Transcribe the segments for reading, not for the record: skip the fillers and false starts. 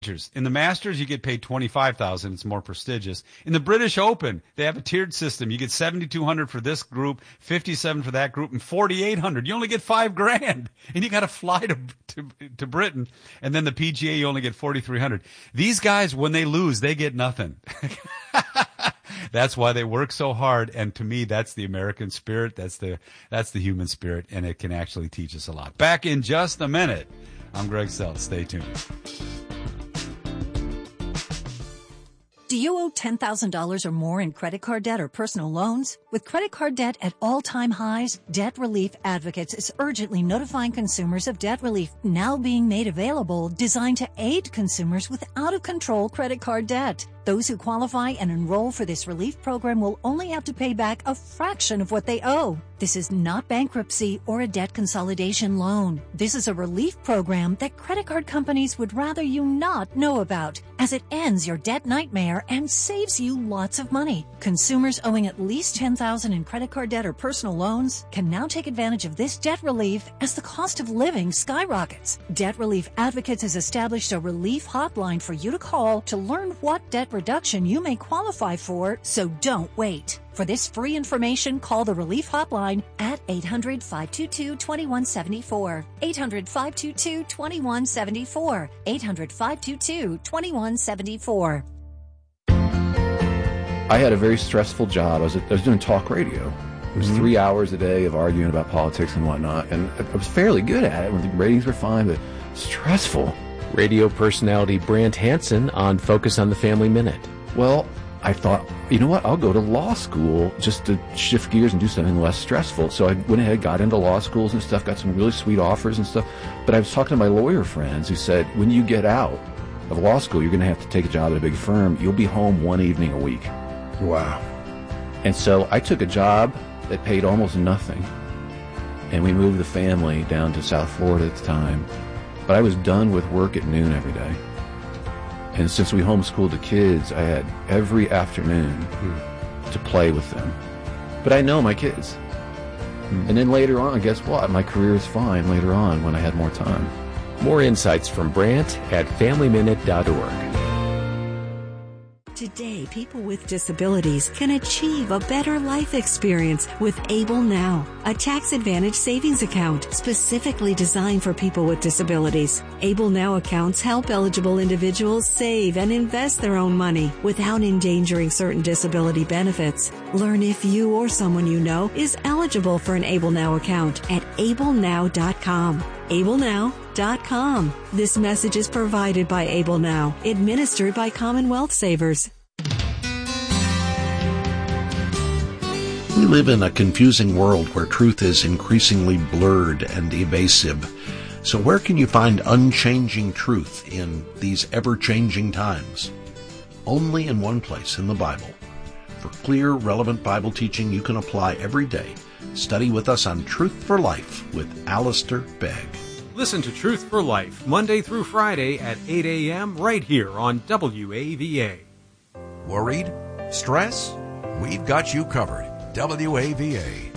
In the Masters, you get paid $25,000. It's more prestigious. In the British Open, they have a tiered system. You get $7,200 for this group, $57,000 for that group, and $4,800. You only get $5,000, and you got to fly to Britain. And then the PGA, you only get $4,300. These guys, when they lose, they get nothing. That's why they work so hard. And to me, that's the American spirit. That's the human spirit, and it can actually teach us a lot. Back in just a minute. I'm Greg Seltz. Stay tuned. Do you owe $10,000 or more in credit card debt or personal loans? With credit card debt at all-time highs, Debt Relief Advocates is urgently notifying consumers of debt relief now being made available, designed to aid consumers with out-of-control credit card debt. Those who qualify and enroll for this relief program will only have to pay back a fraction of what they owe. This is not bankruptcy or a debt consolidation loan. This is a relief program that credit card companies would rather you not know about, as it ends your debt nightmare and saves you lots of money. Consumers owing at least $10,000 in credit card debt or personal loans can now take advantage of this debt relief as the cost of living skyrockets. Debt Relief Advocates has established a relief hotline for you to call to learn what debt reduction you may qualify for, so don't wait. For this free information, call the Relief Hotline at 800-522-2174. 800-522-2174. 800-522-2174. I had a very stressful job. I was doing talk radio. It was 3 hours a day of arguing about politics and whatnot, and I was fairly good at it when the ratings were fine, but stressful. Radio personality Brant Hansen on Focus on the Family Minute. Well, I thought, you know what, I'll go to law school just to shift gears and do something less stressful. So I went ahead, got into law schools and stuff, got some really sweet offers and stuff. But I was talking to my lawyer friends who said, when you get out of law school, you're going to have to take a job at a big firm. You'll be home one evening a week. Wow. And so I took a job that paid almost nothing. And we moved the family down to South Florida at the time. But I was done with work at noon every day. And since we homeschooled the kids, I had every afternoon to play with them. But I know my kids. And then later on, guess what? My career is fine later on when I had more time. More insights from Brant at FamilyMinute.org. Today, people with disabilities can achieve a better life experience with Able Now, a tax-advantaged savings account specifically designed for people with disabilities. Able Now accounts help eligible individuals save and invest their own money without endangering certain disability benefits. Learn if you or someone you know is eligible for an Able Now account at ablenow.com. ablenow.com. This message is provided by Able Now, administered by Commonwealth Savers. We live in a confusing world where truth is increasingly blurred and evasive. So where can you find unchanging truth in these ever-changing times? Only in one place, in the Bible. For clear, relevant Bible teaching you can apply every day. Study with us on Truth for Life with Alistair Begg. Listen to Truth for Life, Monday through Friday at 8 a.m. right here on WAVA. Worried? Stress? We've got you covered. WAVA.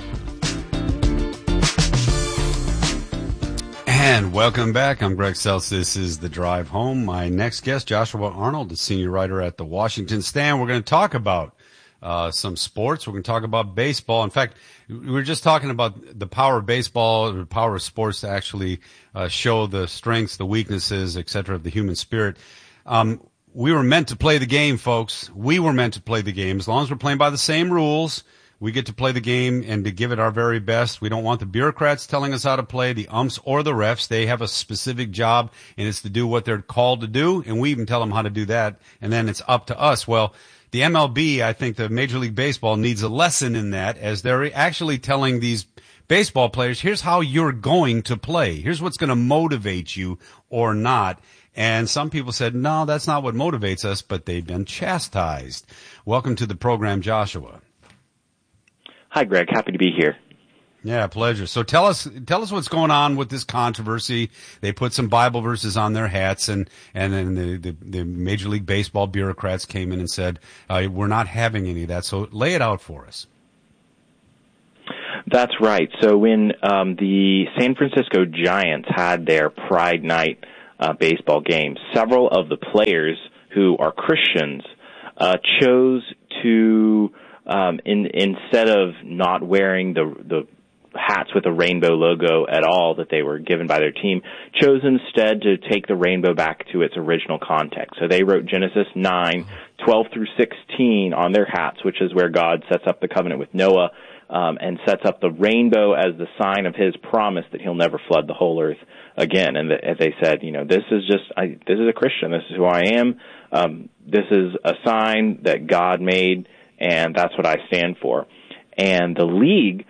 And welcome back. I'm Greg Seltz. This is The Drive Home. My next guest, Joshua Arnold, the senior writer at the Washington Stand. We're going to talk about some sports. We're going to talk about baseball. In fact, we were just talking about the power of baseball, the power of sports to actually show the strengths, the weaknesses, et cetera, of the human spirit. We were meant to play the game, folks. We were meant to play the game. As long as we're playing by the same rules, we get to play the game and to give it our very best. We don't want the bureaucrats telling us how to play, the umps or the refs. They have a specific job, and it's to do what they're called to do, and we even tell them how to do that, and then it's up to us. Well, the MLB, I think the Major League Baseball needs a lesson in that, as they're actually telling these baseball players, here's how you're going to play. Here's what's going to motivate you or not. And some people said, no, that's not what motivates us, but they've been chastised. Welcome to the program, Joshua. Hi, Greg. Happy to be here. Yeah, pleasure. So tell us what's going on with this controversy. They put some Bible verses on their hats, and then the Major League Baseball bureaucrats came in and said, we're not having any of that. So lay it out for us. That's right. So when the San Francisco Giants had their Pride Night baseball game. Several of the players who are Christians chose to, instead of not wearing the hats with a rainbow logo at all that they were given by their team, chose instead to take the rainbow back to its original context. So they wrote Genesis 9:12 through 16 on their hats, which is where God sets up the covenant with Noah, and sets up the rainbow as the sign of his promise that he'll never flood the whole earth again. And as they said, this is a Christian. This is who I am. This is a sign that God made, and that's what I stand for. And the league,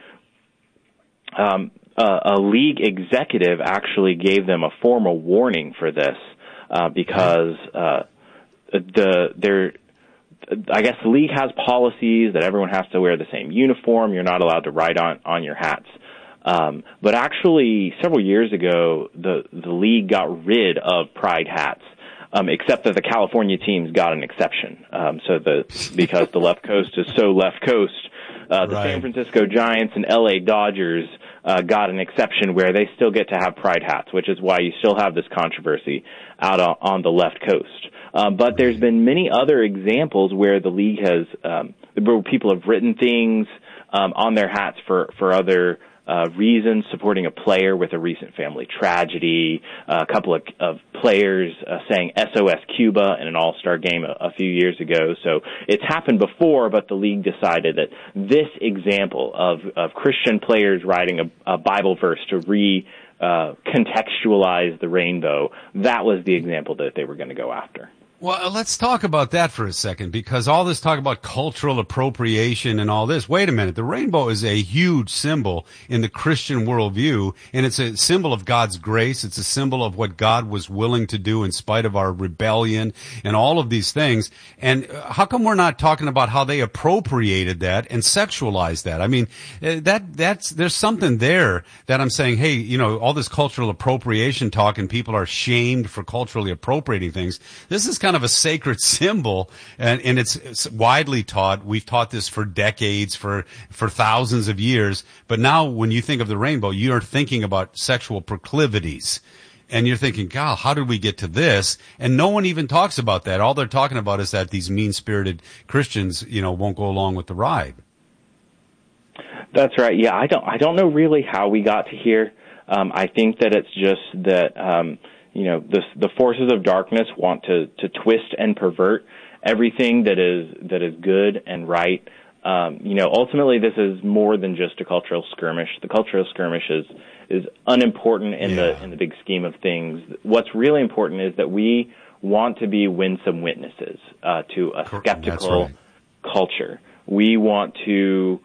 a league executive actually gave them a formal warning for this, because I guess the league has policies that everyone has to wear the same uniform. You're not allowed to write on your hats. But actually, several years ago, the league got rid of pride hats, except that the California teams got an exception. Because the left coast is so left coast, the San Francisco Giants and LA Dodgers got an exception where they still get to have pride hats, which is why you still have this controversy out on the left coast. But there's been many other examples where the league has, where people have written things on their hats for other reasons, supporting a player with a recent family tragedy, a couple of players saying SOS Cuba in an all-star game a few years ago. So it's happened before, but the league decided that this example of Christian players writing a Bible verse to contextualize the rainbow, that was the example that they were going to go after. Well, let's talk about that for a second, because all this talk about cultural appropriation and all this, wait a minute, the rainbow is a huge symbol in the Christian worldview, and it's a symbol of God's grace. It's a symbol of what God was willing to do in spite of our rebellion and all of these things. And how come we're not talking about how they appropriated that and sexualized that? I mean, there's something there that I'm saying, hey, all this cultural appropriation talk and people are shamed for culturally appropriating things. This is kind of a sacred symbol, and it's widely taught. We've taught this for decades, for thousands of years. But now when you think of the rainbow, you're thinking about sexual proclivities. And you're thinking, God, how did we get to this? And no one even talks about that. All they're talking about is that these mean-spirited Christians, won't go along with the ride. That's right. Yeah, I don't know really how we got to here. I think that it's just that, the forces of darkness want to twist and pervert everything that is good and right. Ultimately, this is more than just a cultural skirmish. The cultural skirmish is unimportant in the big scheme of things. What's really important is that we want to be winsome witnesses to a skeptical culture. We want to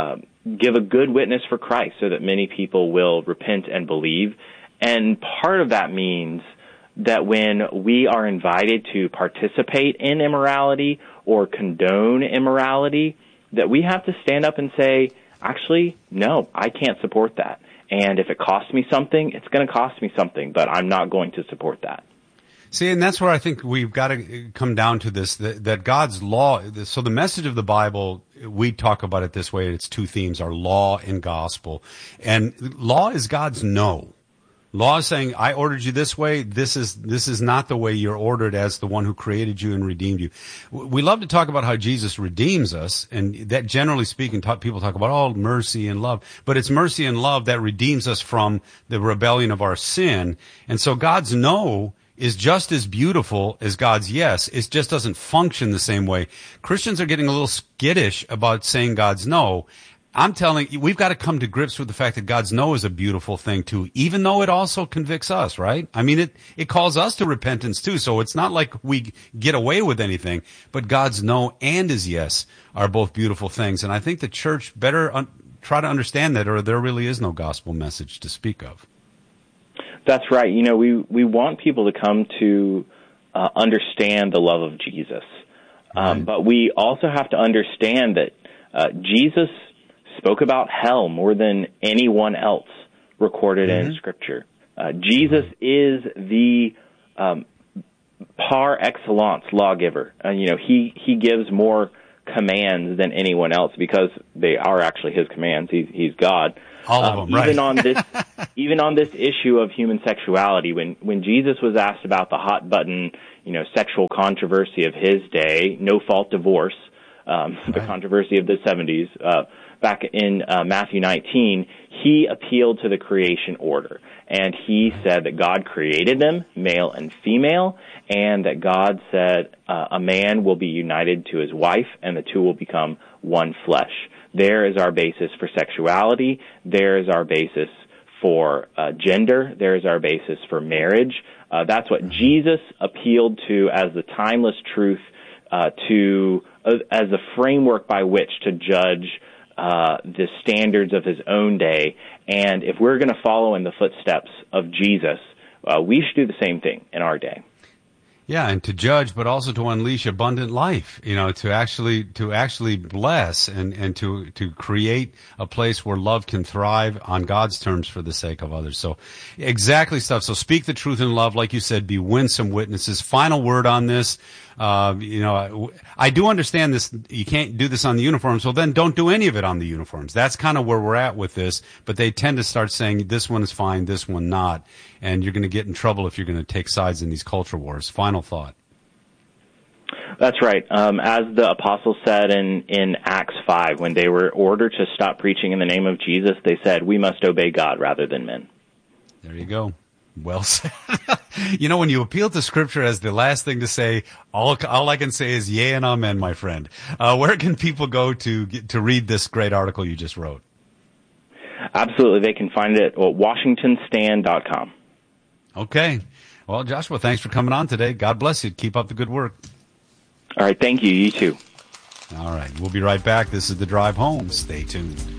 give a good witness for Christ so that many people will repent and believe. And part of that means that when we are invited to participate in immorality or condone immorality, that we have to stand up and say, actually, no, I can't support that. And if it costs me something, it's going to cost me something, but I'm not going to support that. See, and that's where I think we've got to come down to this, that God's law, so the message of the Bible, we talk about it this way, it's two themes, are law and gospel. And law is God's no. Law is saying, I ordered you this way. This is not the way you're ordered as the one who created you and redeemed you. We love to talk about how Jesus redeems us, and that generally speaking, people talk about, mercy and love. But it's mercy and love that redeems us from the rebellion of our sin. And so God's no is just as beautiful as God's yes. It just doesn't function the same way. Christians are getting a little skittish about saying God's no. I'm telling you, we've got to come to grips with the fact that God's no is a beautiful thing too, even though it also convicts us, right? I mean, it calls us to repentance too, so it's not like we get away with anything, but God's no and his yes are both beautiful things. And I think the church better try to understand that, or there really is no gospel message to speak of. That's right. We want people to come to understand the love of Jesus. But we also have to understand that Jesus spoke about hell more than anyone else recorded in Scripture. Jesus is the par excellence lawgiver. He gives more commands than anyone else because they are actually his commands. He's God. All of them, right? Even on this issue of human sexuality, when Jesus was asked about the hot button, sexual controversy of his day, no-fault divorce, the controversy of the 70s, back in Matthew 19, he appealed to the creation order. And he said that God created them, male and female, and that God said a man will be united to his wife, and the two will become one flesh. There is our basis for sexuality. There is our basis for gender. There is our basis for marriage. That's what Jesus appealed to as the timeless truth, as the framework by which to judge the standards of his own day. And if we're going to follow in the footsteps of Jesus, we should do the same thing in our day. Yeah, and to judge, but also to unleash abundant life, to actually bless and to create a place where love can thrive on God's terms for the sake of others. So exactly stuff. So speak the truth in love, like you said, be winsome witnesses. Final word on this. I do understand this. You can't do this on the uniforms. Well, then don't do any of it on the uniforms. That's kind of where we're at with this. But they tend to start saying this one is fine, this one not. And you're going to get in trouble if you're going to take sides in these culture wars. Final thought. That's right. As the apostles said in Acts 5, when they were ordered to stop preaching in the name of Jesus, they said, we must obey God rather than men. There you go. Well said. When you appeal to Scripture as the last thing to say, all I can say is yea and amen, my friend. Where can people go to read this great article you just wrote? Absolutely. They can find it at WashingtonStand.com. Okay. Well, Joshua, thanks for coming on today. God bless you. Keep up the good work. All right. Thank you. You too. All right. We'll be right back. This is The Drive Home. Stay tuned.